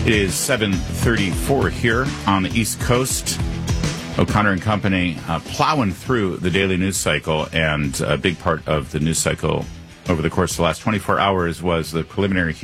It is 7:34 here on the East Coast. O'Connor and Company plowing through the daily news cycle, and a big part of the news cycle over the course of the last 24 hours was the preliminary hearing